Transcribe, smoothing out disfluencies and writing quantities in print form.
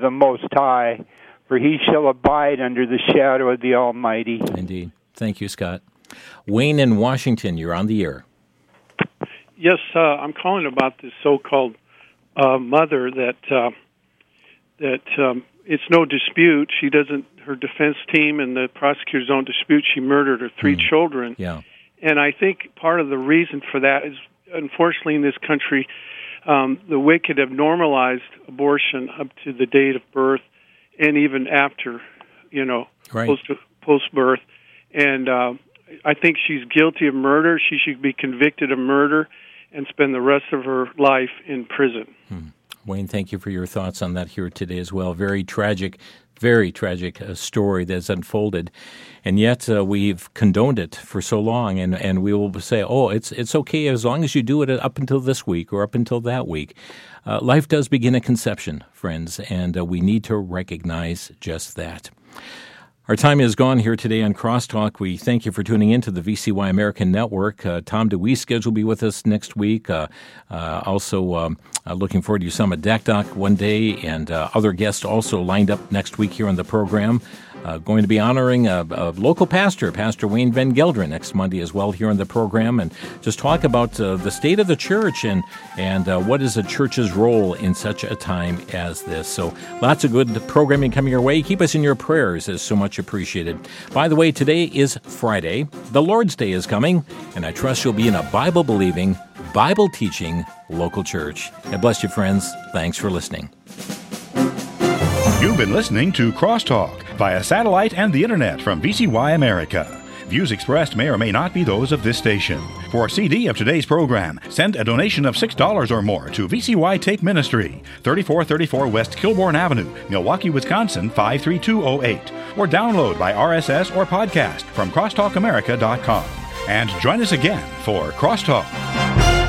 the Most High, for he shall abide under the shadow of the Almighty. Indeed. Thank you, Scott. Wayne in Washington, you're on the air. Yes, I'm calling about this so-called mother that it's no dispute. She doesn't. Her defense team and the prosecutors don't dispute she murdered her three children. Yeah. And I think part of the reason for that is, unfortunately, in this country, the wicked have normalized abortion up to the date of birth and even after, post-birth. And I think she's guilty of murder. She should be convicted of murder and spend the rest of her life in prison. Wayne, thank you for your thoughts on that here today as well. Very tragic story that's unfolded, and yet we've condoned it for so long, and we will say, oh, it's okay as long as you do it up until this week or up until that week. Life does begin at conception, friends, and we need to recognize just that. Our time is gone here today on Crosstalk. We thank you for tuning in to the VCY American Network. Tom DeWeeske will be with us next week. Also, looking forward to Usama Dakdak one day, and other guests also lined up next week here on the program. Going to be honoring a local pastor, Pastor Wayne Van Gelderen, next Monday as well here on the program, and just talk about the state of the church and what is a church's role in such a time as this. So lots of good programming coming your way. Keep us in your prayers, is so much appreciated. By the way, today is Friday. The Lord's Day is coming, and I trust you'll be in a Bible-believing, Bible-teaching local church. God bless you, friends. Thanks for listening. You've been listening to Crosstalk via satellite and the internet from VCY America. Views expressed may or may not be those of this station. For a CD of today's program, send a donation of $6 or more to VCY Tape Ministry, 3434 West Kilbourne Avenue, Milwaukee, Wisconsin, 53208, or download by RSS or podcast from crosstalkamerica.com. And join us again for Crosstalk.